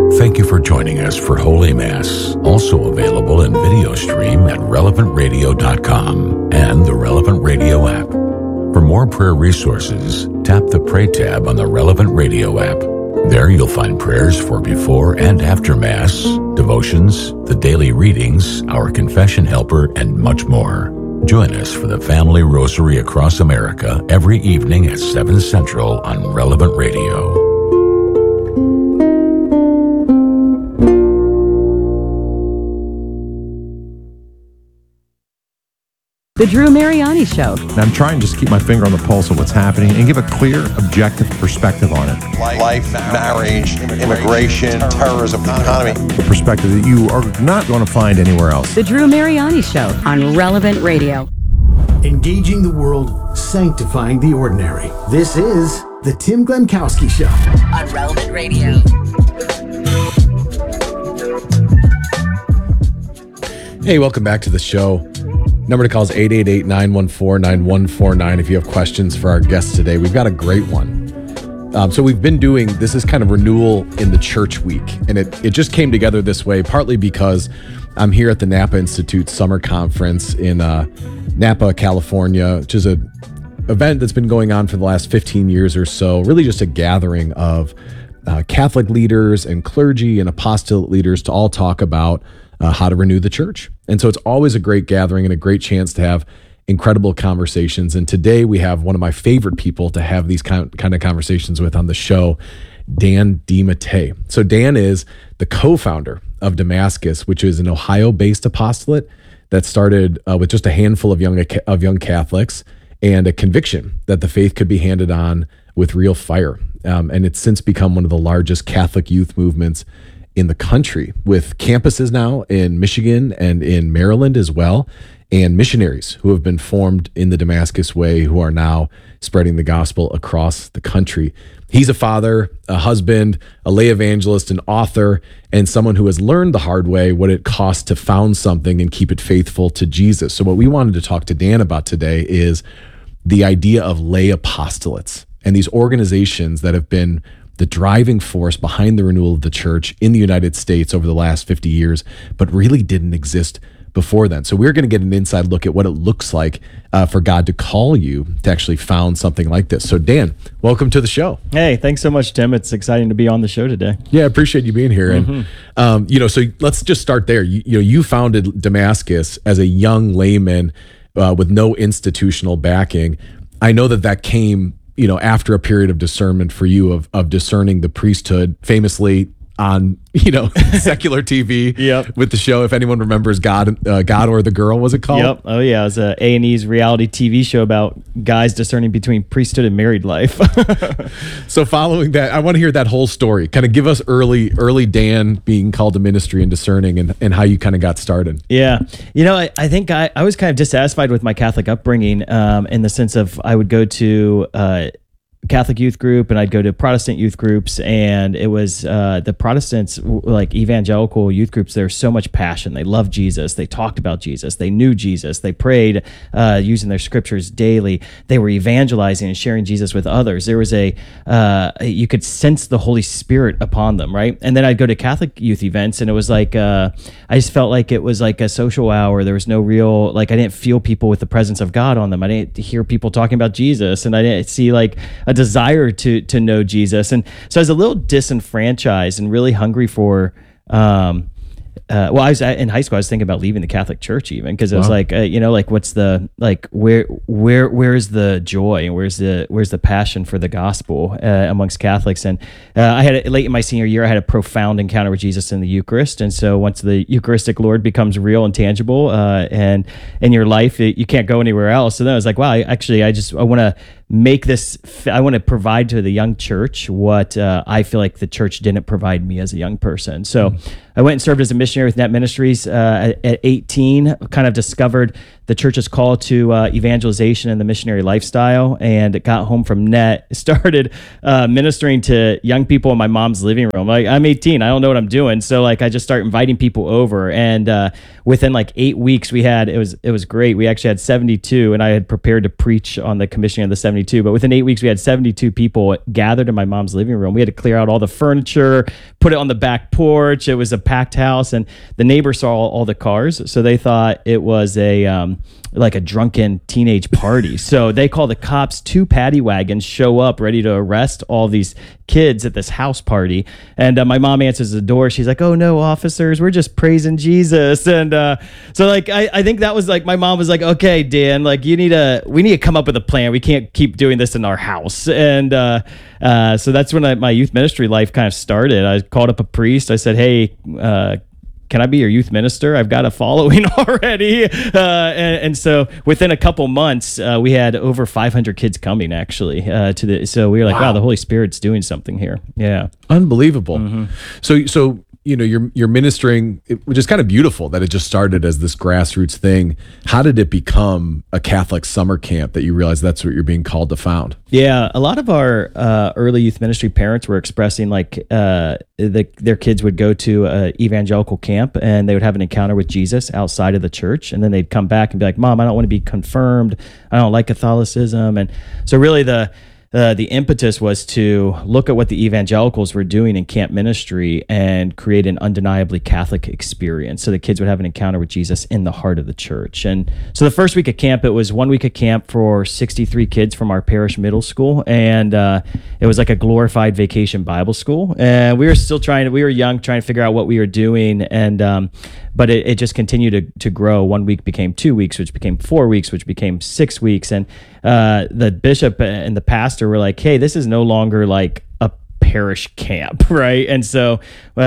Thank you for joining us for Holy Mass, also available in video stream at relevantradio.com and the Relevant Radio app. For more prayer resources, tap the Pray tab on the Relevant Radio app. There you'll find prayers for before and after Mass, devotions, the daily readings, our confession helper, and much more. Join us for the Family Rosary across America every evening at 7 Central on Relevant Radio. The Drew Mariani Show. I'm trying to just keep my finger on the pulse of what's happening and give a clear, objective perspective on it. Life, marriage, immigration, terrorism, economy. The perspective that you are not going to find anywhere else. The Drew Mariani Show on Relevant Radio. Engaging the world, sanctifying the ordinary. This is the Tim Glemkowski Show on Relevant Radio. Hey, welcome back to the show. Number to call is 888-914-9149 if you have questions for our guests today. We've got a great one. So we've been doing, this is kind of renewal in the church week. And it just came together this way, partly because I'm here at the Napa Institute Summer Conference in Napa, California, which is an event that's been going on for the last 15 years or so. Really just a gathering of Catholic leaders and clergy and apostolate leaders to all talk about how to renew the church. And so it's always a great gathering and a great chance to have incredible conversations. And today we have one of my favorite people to have these kind of conversations with on the show, Dan DiMattei. So Dan is the co-founder of Damascus, which is an Ohio-based apostolate that started with just a handful of young Catholics and a conviction that the faith could be handed on with real fire. And it's since become one of the largest Catholic youth movements in the country, with campuses now in Michigan and in Maryland as well, and missionaries who have been formed in the Damascus Way who are now spreading the gospel across the country. He's a father, a husband, a lay evangelist, an author, and someone who has learned the hard way what it costs to found something and keep it faithful to Jesus. So what we wanted to talk to Dan about today is the idea of lay apostolates and these organizations that have been the driving force behind the renewal of the church in the United States over the last 50 years, but really didn't exist before then. So we're going to get an inside look at what it looks like for God to call you to actually found something like this. So Dan, welcome to the show. Hey, thanks so much, Tim. It's exciting to be on the show today. Yeah, I appreciate you being here. And, so let's just start there. You founded Damascus as a young layman with no institutional backing. I know that came after a period of discernment for you of discerning the priesthood, famously on, secular TV with the show, if anyone remembers God or the Girl, was it called? Yep. Oh yeah. It was a A&E's reality TV show about guys discerning between priesthood and married life. So following that, I want to hear that whole story. Kind of give us early Dan being called to ministry and discerning and how you kind of got started. Yeah. I think I was kind of dissatisfied with my Catholic upbringing in the sense of I would go to Catholic youth group and I'd go to Protestant youth groups, and it was the Protestants, like evangelical youth groups, there's so much passion. They loved Jesus. They talked about Jesus. They knew Jesus. They prayed using their scriptures daily. They were evangelizing and sharing Jesus with others. There was you could sense the Holy Spirit upon them, right? And then I'd go to Catholic youth events, and it was like I just felt like it was like a social hour. There was no real, I didn't feel people with the presence of God on them. I didn't hear people talking about Jesus, and I didn't see a desire to know Jesus. And so I was a little disenfranchised and really hungry for I was in high school. I was thinking about leaving the Catholic Church, even because it was what's the where is the joy and where's the passion for the gospel amongst Catholics? And I had late in my senior year, I had a profound encounter with Jesus in the Eucharist. And so once the Eucharistic Lord becomes real and tangible and in your life, you can't go anywhere else. So then I was like, wow, I want to make this. I want to provide to the young church what I feel like the church didn't provide me as a young person. So I went and served as a missionary with Net Ministries at 18, kind of discovered the church's call to evangelization and the missionary lifestyle, and got home from Net, started ministering to young people in my mom's living room. I'm 18, I don't know what I'm doing. So I just start inviting people over, and within 8 weeks it was great. We actually had 72, and I had prepared to preach on the commissioning of the 72, but within 8 weeks we had 72 people gathered in my mom's living room. We had to clear out all the furniture, put it on the back porch. It was a packed house, and the neighbors saw all the cars, so they thought it was like a drunken teenage party. So they call the cops. 2 paddy wagons show up ready to arrest all these kids at this house party. And my mom answers the door. She's like, "Oh no, officers, we're just praising Jesus." And so like I think that was like, my mom was like, "Okay, Dan, like we need to come up with a plan. We can't keep doing this in our house." And so that's when my youth ministry life kind of started. I called up a priest. I said, "Hey, can I be your youth minister? I've got a following already." And so within a couple months, we had over 500 kids coming actually so we were like, wow, the Holy Spirit's doing something here. Yeah. Unbelievable. Mm-hmm. So you're ministering, which is kind of beautiful that it just started as this grassroots thing. How did it become a Catholic summer camp that you realized that's what you're being called to found? Yeah, a lot of our early youth ministry parents were expressing like their kids would go to an evangelical camp and they would have an encounter with Jesus outside of the church, and then they'd come back and be like, "Mom, I don't want to be confirmed. I don't like Catholicism." And so really the impetus was to look at what the evangelicals were doing in camp ministry and create an undeniably Catholic experience. So the kids would have an encounter with Jesus in the heart of the church. And so the first week of camp, it was 1 week of camp for 63 kids from our parish middle school. And it was like a glorified vacation Bible school. And we were young, trying to figure out what we were doing. And but it just continued to grow. 1 week became 2 weeks, which became 4 weeks, which became 6 weeks. And the bishop and the pastor were like, "Hey, this is no longer like a parish camp," right? And so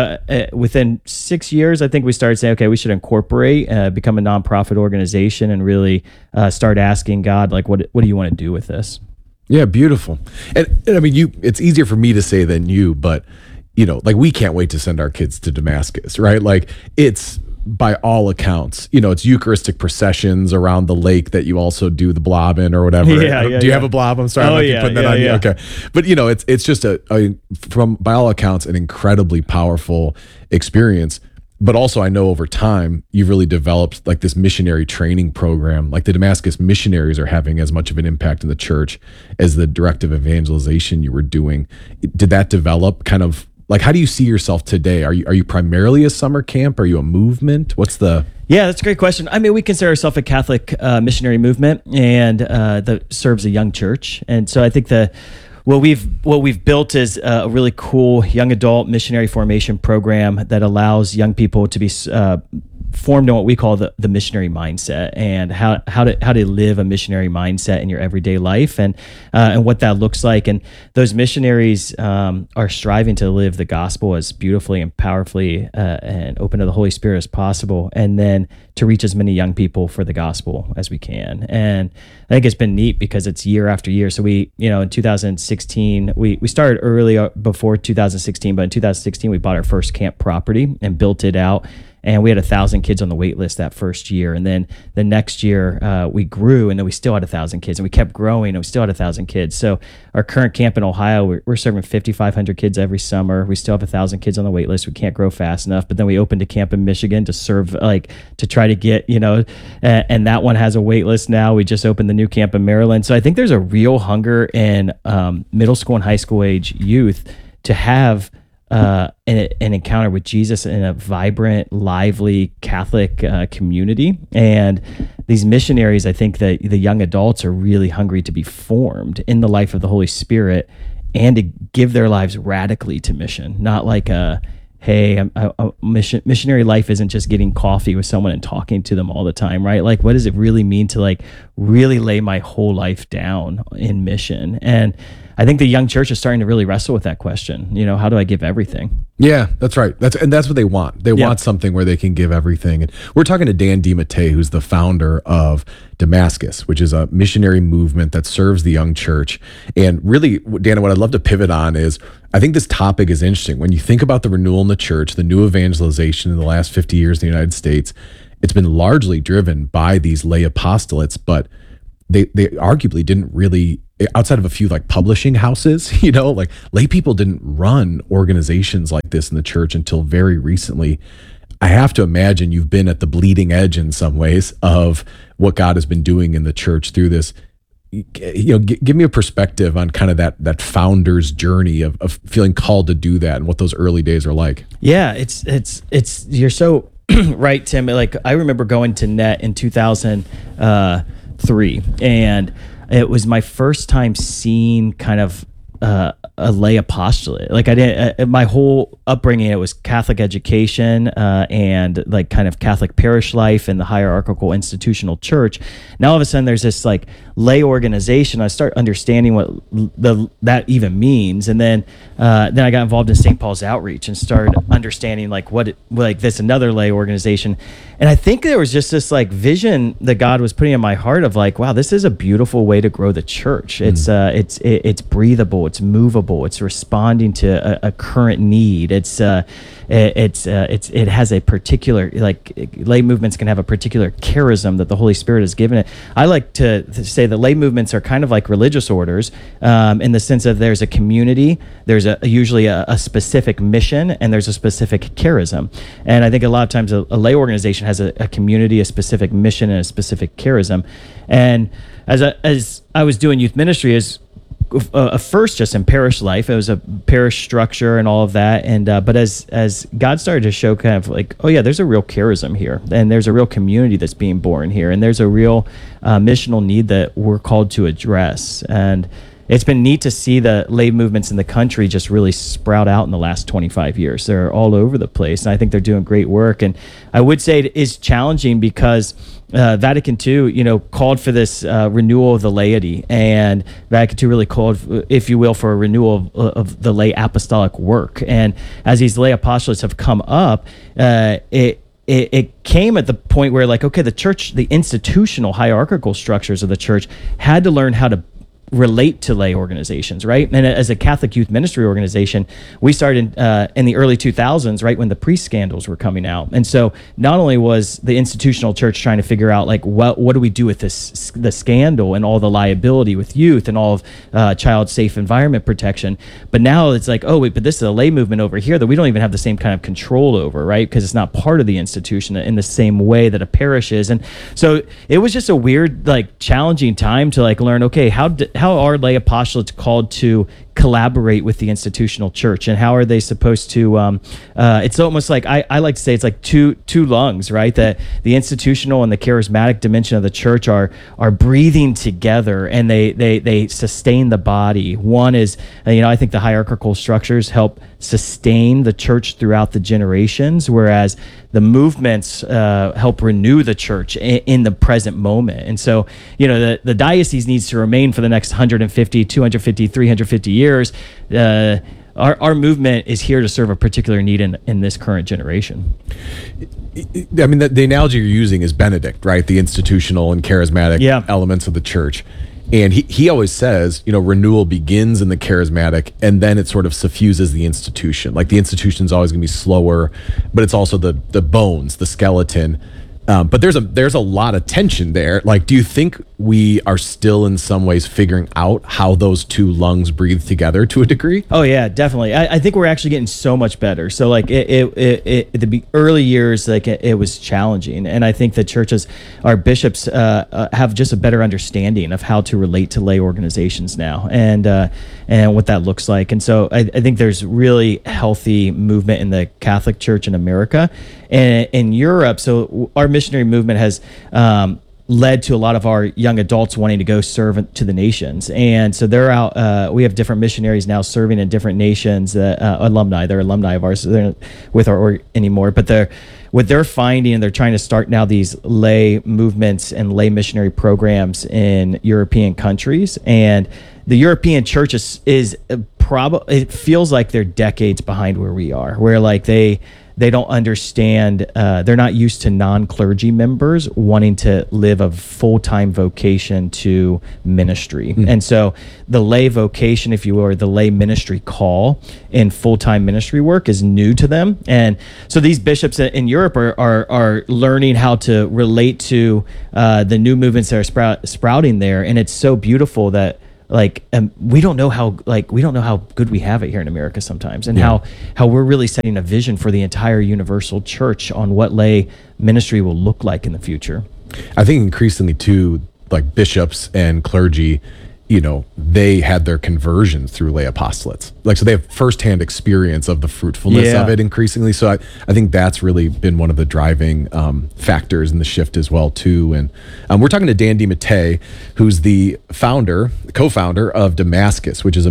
within 6 years, I think we started saying, okay, we should incorporate, become a nonprofit organization, and really start asking God, like, what do you want to do with this? Yeah, beautiful. And I mean, it's easier for me to say than you, but like we can't wait to send our kids to Damascus, right? Like it's, by all accounts, it's Eucharistic processions around the lake that you also do the blob in or whatever. Do you have a blob? I'm sorry, I might be putting that on you. Okay, but it's just from by all accounts an incredibly powerful experience. But also, I know over time you've really developed like this missionary training program. Like the Damascus missionaries are having as much of an impact in the church as the directive evangelization you were doing. Did that develop kind of? Like, how do you see yourself today? Are you primarily a summer camp? Are you a movement? What's the... Yeah, that's a great question. I mean, we consider ourselves a Catholic missionary movement, and that serves a young church. And so I think what we've built is a really cool young adult missionary formation program that allows young people to be formed in what we call the missionary mindset, and how to live a missionary mindset in your everyday life, and what that looks like. And those missionaries are striving to live the gospel as beautifully and powerfully and open to the Holy Spirit as possible, and then to reach as many young people for the gospel as we can. And I think it's been neat because it's year after year. So we, in 2016, we started early before 2016, but in 2016 we bought our first camp property and built it out. And we had 1,000 kids on the wait list that first year. And then the next year we grew, and then we still had 1,000 kids, and we kept growing, and we still had 1,000 kids. So our current camp in Ohio, we're serving 5,500 kids every summer. We still have 1,000 kids on the wait list. We can't grow fast enough. But then we opened a camp in Michigan to serve, to try to get, and that one has a wait list now. We just opened the new camp in Maryland. So I think there's a real hunger in middle school and high school age youth to have an encounter with Jesus in a vibrant, lively Catholic community. And these missionaries, I think that the young adults are really hungry to be formed in the life of the Holy Spirit and to give their lives radically to mission, not like missionary life isn't just getting coffee with someone and talking to them all the time, right? Like, what does it really mean to really lay my whole life down in mission? And I think the young church is starting to really wrestle with that question. How do I give everything? Yeah, that's right. That's what they want. They want something where they can give everything. And we're talking to Dan DiMattei, who's the founder of Damascus, which is a missionary movement that serves the young church. And really, Dan, what I'd love to pivot on is, I think this topic is interesting. When you think about the renewal in the church, the new evangelization in the last 50 years in the United States, it's been largely driven by these lay apostolates, but they arguably didn't really, outside of a few publishing houses, lay people didn't run organizations like this in the church until very recently. I have to imagine you've been at the bleeding edge in some ways of what God has been doing in the church through this give me a perspective on kind of that founder's journey of feeling called to do that and what those early days are like. Yeah, it's you're so right, Tim. Like, I remember going to NET in 2003, and it was my first time seeing kind of a lay apostolate. Like, I didn't, my whole upbringing, it was Catholic education and like kind of Catholic parish life and the hierarchical institutional church. Now all of a sudden there's this like lay organization. I start understanding what that even means, and then I got involved in St. Paul's Outreach and started understanding like this another lay organization. And I think there was just this like vision that God was putting in my heart of like, wow, this is a beautiful way to grow the church. It's breathable, it's movable, it's responding to a current need. It has a particular, like, lay movements can have a particular charism that the Holy Spirit has given it. I like to say that lay movements are kind of like religious orders, in the sense of there's a community, there's usually a specific mission, and there's a specific charism. And I think a lot of times a lay organization has a community, a specific mission, and a specific charism. And as I was doing youth ministry, first just in parish life, it was a parish structure and all of that, and but as God started to show kind of like, oh yeah, there's a real charism here, and there's a real community that's being born here, and there's a real missional need that we're called to address. And it's been neat to see the lay movements in the country just really sprout out in the last 25 years. They're all over the place, and I think they're doing great work. And I would say it is challenging because Vatican II, called for this renewal of the laity, and Vatican II really called, if you will, for a renewal of the lay apostolic work. And as these lay apostolates have come up, it came at the point where, like, okay, the church, the institutional hierarchical structures of the church had to learn how to relate to lay organizations, right? And as a Catholic youth ministry organization, we started in the early 2000s, right when the priest scandals were coming out. And so not only was the institutional church trying to figure out like what do we do with the scandal and all the liability with youth and all of child safe environment protection, but now it's like, oh wait, but this is a lay movement over here that we don't even have the same kind of control over, right? Because it's not part of the institution in the same way that a parish is. And so it was just a weird, like, challenging time to like learn, okay, how are lay apostolates called to collaborate with the institutional church, and how are they supposed to it's almost like I like to say it's like two lungs, right? That the institutional and the charismatic dimension of the church are breathing together, and they sustain the body. One is I think the hierarchical structures help sustain the church throughout the generations, whereas the movements help renew the church in the present moment. And so the diocese needs to remain for the next 150, 250, 350 years. Our movement is here to serve a particular need in this current generation. I mean, the analogy you're using is Benedict, right? The institutional and charismatic elements of the church. And he always says, renewal begins in the charismatic, and then it sort of suffuses the institution. Like, the institution is always going to be slower, but it's also the bones, the skeleton. But there's a lot of tension there. Like, do you think we are still in some ways figuring out how those two lungs breathe together to a degree? Oh yeah, definitely. I think we're actually getting so much better. So like the early years, like it was challenging, and I think the churches, our bishops, have just a better understanding of how to relate to lay organizations now, and what that looks like. And so I think there's really healthy movement in the Catholic Church in America and in Europe. So our missionary movement has led to a lot of our young adults wanting to go serve to the nations. And so they're out, we have different missionaries now serving in different nations, alumni. They're alumni of ours. They're not with our org anymore, but what they're finding, and they're trying to start now these lay movements and lay missionary programs in European countries. And the European church is probably, it feels like they're decades behind where we are, where like they don't understand, they're not used to non-clergy members wanting to live a full-time vocation to ministry. And so the lay vocation, if you will, or the lay ministry call in full-time ministry work is new to them. And so these bishops in Europe are learning how to relate to the new movements that are sprouting there. And it's so beautiful that we don't know how good we have it here in America sometimes, and how we're really setting a vision for the entire universal church on what lay ministry will look like in the future. I think increasingly too, like bishops and clergy, you know, they had their conversions through lay apostolates. Like, so they have firsthand experience of the fruitfulness of it increasingly. So I think that's really been one of the driving factors in the shift as well, too. And we're talking to Dan DiMattei, who's the co-founder of Damascus, which is a